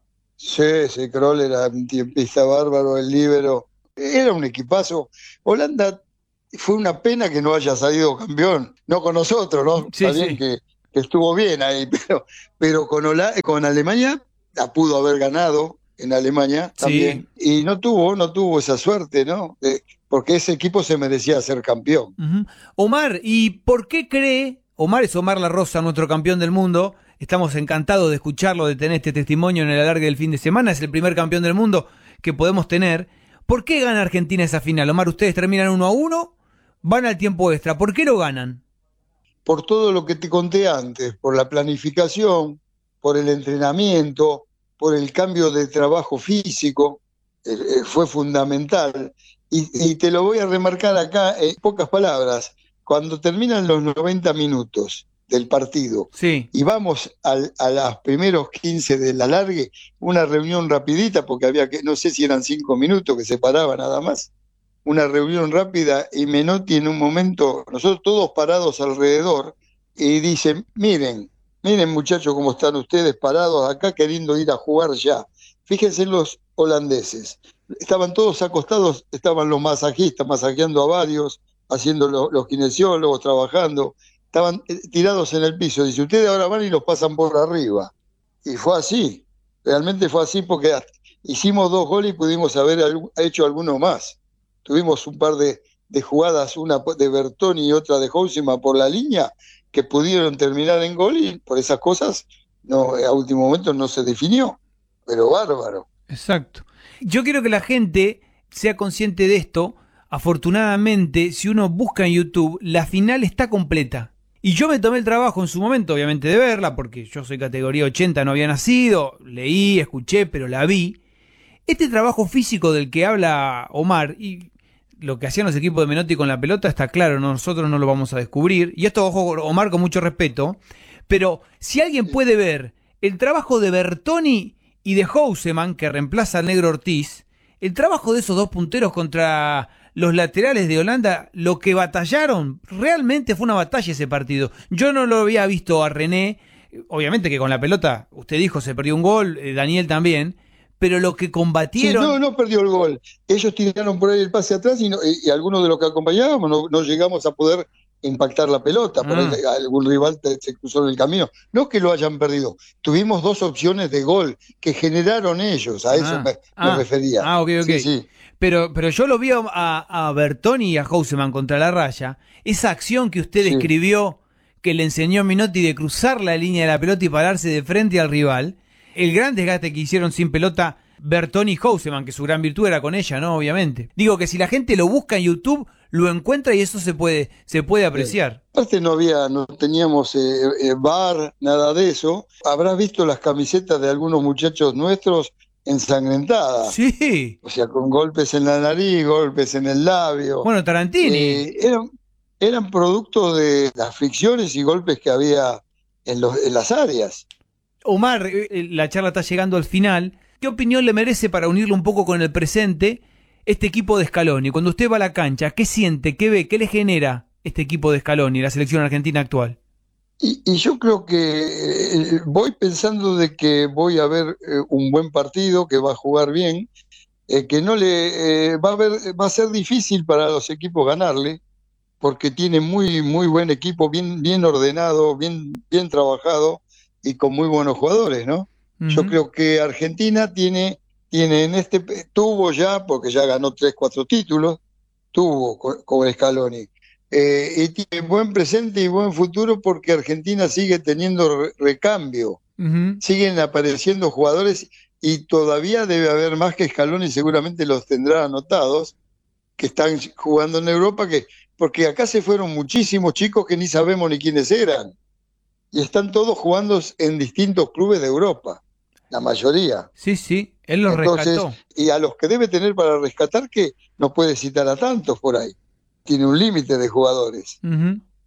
Sí, sí, Kroll era un tiempista bárbaro, el líbero. Era un equipazo. Holanda fue una pena que no haya salido campeón. No con nosotros, ¿no? Sí, Está bien sí. que, que estuvo bien ahí, pero, pero con, Hola- con Alemania la pudo haber ganado en Alemania también. Y no tuvo, no tuvo esa suerte, ¿no? Eh, porque ese equipo se merecía ser campeón. Ujú. Omar, ¿y por qué cree? Omar es Omar La Rosa, nuestro campeón del mundo. Estamos encantados de escucharlo, de tener este testimonio en el alargue del fin de semana. Es el primer campeón del mundo que podemos tener. ¿Por qué gana Argentina esa final? Omar, ustedes terminan uno a uno, van al tiempo extra. ¿Por qué lo ganan? Por todo lo que te conté antes, por la planificación, por el entrenamiento, por el cambio de trabajo físico, eh, eh, fue fundamental. Y, y te lo voy a remarcar acá en pocas palabras. Cuando terminan los noventa minutos del partido Sí. y vamos al, a los primeros quince del alargue, una reunión rapidita, porque había que, no sé si eran cinco minutos que se paraba nada más, una reunión rápida, y Menotti en un momento, nosotros todos parados alrededor, y dice, miren, miren muchachos cómo están ustedes parados acá queriendo ir a jugar ya. Fíjense los holandeses, estaban todos acostados, estaban los masajistas masajeando a varios, haciendo lo, los kinesiólogos, trabajando, estaban eh, tirados en el piso. Dice, ustedes ahora van y los pasan por arriba. Y fue así, realmente fue así, porque hicimos dos goles y pudimos haber algu- hecho alguno más. Tuvimos un par de, de jugadas, una de Bertoni y otra de Houseman por la línea, que pudieron terminar en gol, y por esas cosas no, a último momento no se definió, pero bárbaro. Exacto. Yo quiero que la gente sea consciente de esto. Afortunadamente, si uno busca en YouTube, la final está completa. Y yo me tomé el trabajo en su momento, obviamente, de verla, porque yo soy categoría ochenta, no había nacido, leí, escuché, pero la vi. Este trabajo físico del que habla Omar, y lo que hacían los equipos de Menotti con la pelota, está claro, nosotros no lo vamos a descubrir. Y esto, ojo, Omar, con mucho respeto, pero si alguien puede ver el trabajo de Bertoni y de Houseman, que reemplaza al negro Ortiz, el trabajo de esos dos punteros contra los laterales de Holanda, lo que batallaron, realmente fue una batalla ese partido. Yo no lo había visto a René, obviamente que con la pelota, usted dijo, se perdió un gol, eh, Daniel también, pero lo que Sí, combatieron... no, no perdió el gol. Ellos tiraron por ahí el pase atrás y, no- y- y algunos de los que acompañábamos no, no llegamos a poder impactar la pelota. Por Ah. ahí algún rival te- se cruzó en el camino. No que lo hayan perdido. Tuvimos dos opciones de gol que generaron ellos. A eso Ah, me, me ah, refería. ah, ok, ok. Sí, sí. Pero, pero yo lo vi a, a Bertoni y a Houseman contra la raya. Esa acción que usted Sí. describió, que le enseñó a Menotti de cruzar la línea de la pelota y pararse de frente al rival. El gran desgaste que hicieron sin pelota Bertoni y Houseman, que su gran virtud era con ella, ¿no? Obviamente. Digo que si la gente lo busca en YouTube, lo encuentra y eso se puede, se puede apreciar. Aparte no había, no teníamos eh, eh, bar, nada de eso. Habrás visto las camisetas de algunos muchachos nuestros ensangrentadas. Sí. O sea, con golpes en la nariz, golpes en el labio. Bueno, Tarantini. Eh, eran, eran producto de las fricciones y golpes que había en, los, en las áreas. Omar, eh, la charla está llegando al final. ¿Qué opinión le merece, para unirlo un poco con el presente, este equipo de Scaloni? Cuando usted va a la cancha, ¿qué siente, qué ve, qué le genera este equipo de Scaloni, la selección argentina actual? Y, y yo creo que eh, voy pensando de que voy a ver eh, un buen partido, que va a jugar bien, eh, que no le eh, va a ver, va a ser difícil para los equipos ganarle, porque tiene muy muy buen equipo, bien bien ordenado, bien bien trabajado y con muy buenos jugadores, ¿no? Yo Ujú. creo que Argentina tiene, tiene en este, tuvo ya, porque ya ganó tres, cuatro títulos, tuvo con, con Scaloni, eh, y tiene buen presente y buen futuro porque Argentina sigue teniendo re- recambio, Ujú. siguen apareciendo jugadores y todavía debe haber más que Scaloni, seguramente los tendrá anotados, que están jugando en Europa, que, porque acá se fueron muchísimos chicos que ni sabemos ni quiénes eran, y están todos jugando en distintos clubes de Europa. La mayoría. Sí, sí, él los Entonces, rescató. y a los que debe tener para rescatar, que no puede citar a tantos por ahí. Tiene un límite de jugadores. Ujú.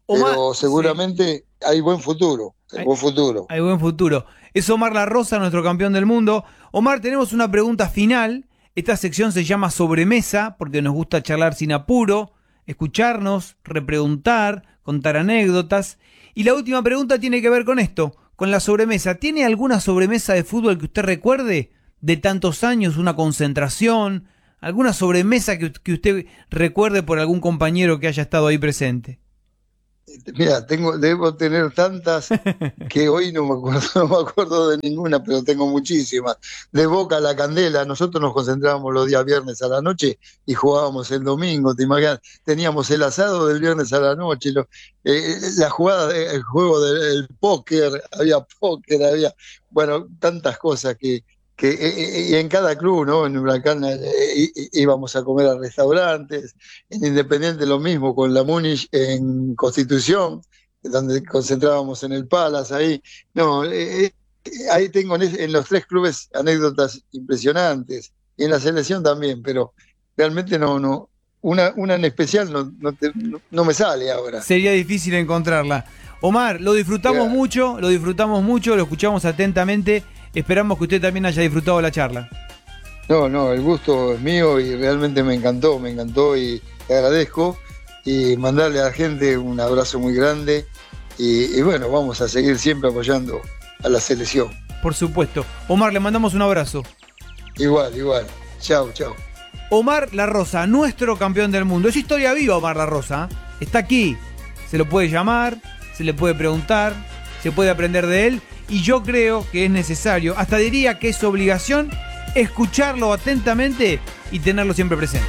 Omar, pero seguramente sí. hay buen futuro, hay, hay buen futuro. Hay buen futuro. Es Omar La Rosa, nuestro campeón del mundo. Omar, tenemos una pregunta final. Esta sección se llama Sobremesa, porque nos gusta charlar sin apuro, escucharnos, repreguntar, contar anécdotas. Y la última pregunta tiene que ver con esto, con la sobremesa. ¿Tiene alguna sobremesa de fútbol que usted recuerde de tantos años, una concentración, alguna sobremesa que, que usted recuerde por algún compañero que haya estado ahí presente? Mira, tengo, debo tener tantas que hoy no me acuerdo, no me acuerdo de ninguna, pero tengo muchísimas. De Boca a La Candela, nosotros nos concentrábamos los días viernes a la noche y jugábamos el domingo, ¿te imaginas? Teníamos el asado del viernes a la noche, lo, eh, la jugada, el juego del póker, había póker, había, bueno, tantas cosas que, que y en cada club, ¿no? En Huracán íbamos a comer a restaurantes, en Independiente lo mismo, con la Múnich en Constitución, donde concentrábamos en el Palace, ahí, no, eh, ahí tengo en, en los tres clubes anécdotas impresionantes, y en la selección también, pero realmente no, no, una, una en especial no, no, te, no, no me sale ahora. Sería difícil encontrarla. Omar, lo disfrutamos yeah. mucho, lo disfrutamos mucho, lo escuchamos atentamente. Esperamos que usted también haya disfrutado la charla. No, no, el gusto es mío y realmente me encantó, me encantó y te agradezco. Y mandarle a la gente un abrazo muy grande. Y, y bueno, vamos a seguir siempre apoyando a la selección. Por supuesto. Omar, le mandamos un abrazo. Igual, igual. Chau, chau. Omar La Rosa, nuestro campeón del mundo. Es historia viva, Omar La Rosa. Está aquí. Se lo puede llamar, se le puede preguntar, se puede aprender de él. Y yo creo que es necesario, hasta diría que es obligación, escucharlo atentamente y tenerlo siempre presente.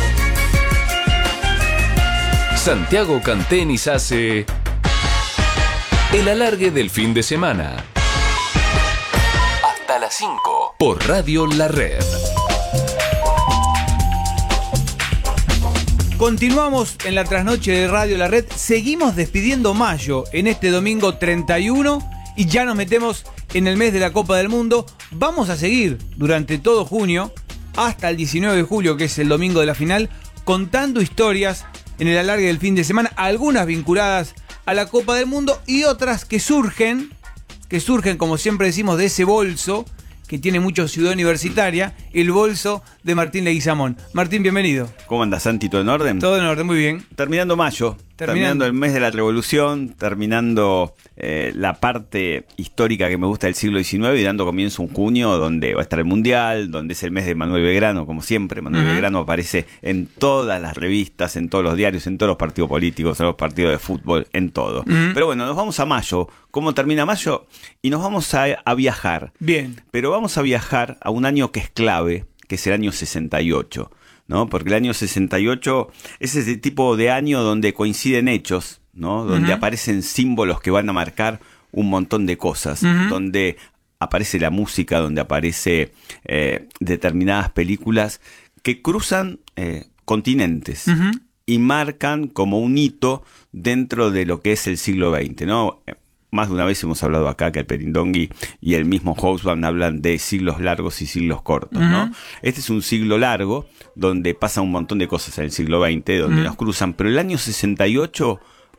Santiago Cantenis hace el alargue del fin de semana. Hasta las cinco por Radio La Red. Continuamos en la trasnoche de Radio La Red. Seguimos despidiendo mayo en este domingo treinta y uno. Y ya nos metemos en el mes de la Copa del Mundo. Vamos a seguir durante todo junio, hasta el diecinueve de julio, que es el domingo de la final, contando historias en el alargue del fin de semana, algunas vinculadas a la Copa del Mundo y otras que surgen, que surgen, como siempre decimos, de ese bolso que tiene mucho Ciudad Universitaria, el bolso de Martín Leguizamón. Martín, bienvenido. ¿Cómo andas, Santi? ¿Todo en orden? Todo en orden, muy bien. Terminando mayo, terminando, terminando el mes de la Revolución, terminando eh, la parte histórica que me gusta del siglo diecinueve y dando comienzo un junio donde va a estar el Mundial, donde es el mes de Manuel Belgrano, como siempre. Manuel uh-huh. Belgrano aparece en todas las revistas, en todos los diarios, en todos los partidos políticos, en los partidos de fútbol, en todo. Uh-huh. Pero bueno, nos vamos a mayo. ¿Cómo termina mayo? Y nos vamos a, a viajar. Bien. Pero vamos a viajar a un año que es clave, que es el año sesenta y ocho, ¿no? Porque el año sesenta y ocho es ese tipo de año donde coinciden hechos, ¿no? Donde uh-huh. aparecen símbolos que van a marcar un montón de cosas, uh-huh. donde aparece la música, donde aparece eh, determinadas películas que cruzan eh, continentes uh-huh. y marcan como un hito dentro de lo que es el siglo veinte, ¿no? Más de una vez hemos hablado acá que el Perindongui y el mismo Hobsbawm hablan de siglos largos y siglos cortos, uh-huh. ¿no? Este es un siglo largo donde pasa un montón de cosas en el siglo veinte, donde uh-huh. nos cruzan, pero el año sesenta y ocho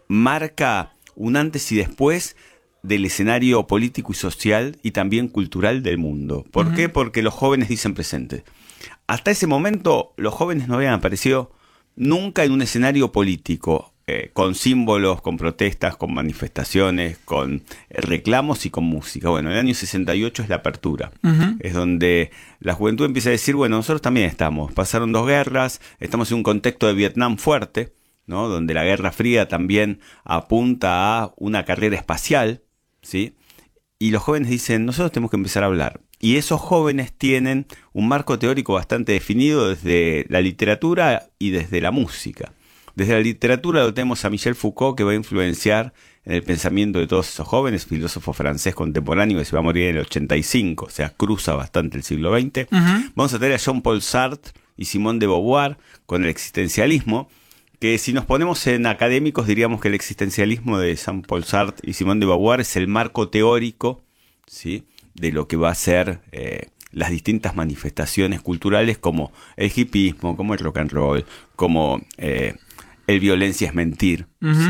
marca un antes y después del escenario político y social y también cultural del mundo. ¿Por uh-huh. qué? Porque los jóvenes dicen presente. Hasta ese momento los jóvenes no habían aparecido nunca en un escenario político. Eh, con símbolos, con protestas, con manifestaciones, con eh, reclamos y con música. Bueno, el año sesenta y ocho es la apertura. Uh-huh. Es donde la juventud empieza a decir, bueno, nosotros también estamos. Pasaron dos guerras, estamos en un contexto de Vietnam fuerte, ¿no? Donde la Guerra Fría también apunta a una carrera espacial, ¿sí? Y los jóvenes dicen, nosotros tenemos que empezar a hablar. Y esos jóvenes tienen un marco teórico bastante definido desde la literatura y desde la música. Desde la literatura lo tenemos a Michel Foucault, que va a influenciar en el pensamiento de todos esos jóvenes, filósofo francés contemporáneo que se va a morir en el ochenta y cinco, o sea, cruza bastante el siglo veinte. Uh-huh. Vamos a tener a Jean-Paul Sartre y Simone de Beauvoir con el existencialismo, que si nos ponemos en académicos diríamos que el existencialismo de Jean-Paul Sartre y Simone de Beauvoir es el marco teórico, ¿sí?, de lo que va a ser eh, las distintas manifestaciones culturales como el hippismo, como el rock and roll, como... Eh, el violencia es mentir, uh-huh. ¿sí?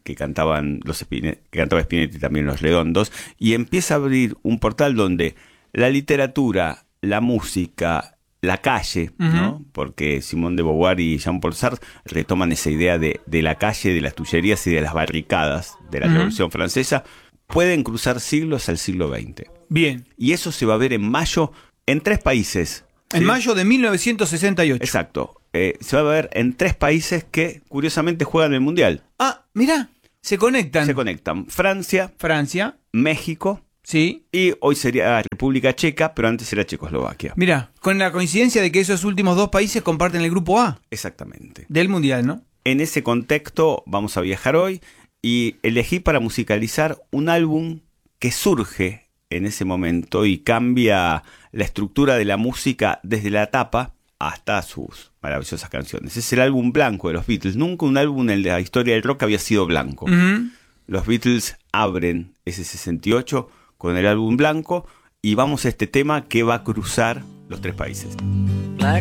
que cantaban los Spine- que cantaba Spinetti, también Los Redondos, y empieza a abrir un portal donde la literatura, la música, la calle, uh-huh. ¿no? Porque Simone de Beauvoir y Jean-Paul Sartre retoman esa idea de, de la calle, de las tullerías y de las barricadas de la uh-huh. Revolución Francesa, pueden cruzar siglos al siglo veinte. Bien. Y eso se va a ver en mayo en tres países. En ¿sí? mayo de mil novecientos sesenta y ocho. Exacto. Eh, se va a ver en tres países que curiosamente juegan el Mundial. Ah, mirá, se conectan. Se conectan. Francia, Francia, México, sí, y hoy sería República Checa, pero antes era Checoslovaquia. Mirá, con la coincidencia de que esos últimos dos países comparten el grupo A. Exactamente. Del Mundial, ¿no? En ese contexto vamos a viajar hoy y elegí para musicalizar un álbum que surge en ese momento y cambia la estructura de la música desde la tapa hasta sus maravillosas canciones. Es el álbum blanco de los Beatles. Nunca un álbum en la historia del rock había sido blanco. Uh-huh. Los Beatles abren ese sesenta y ocho con el álbum blanco y vamos a este tema que va a cruzar los tres países.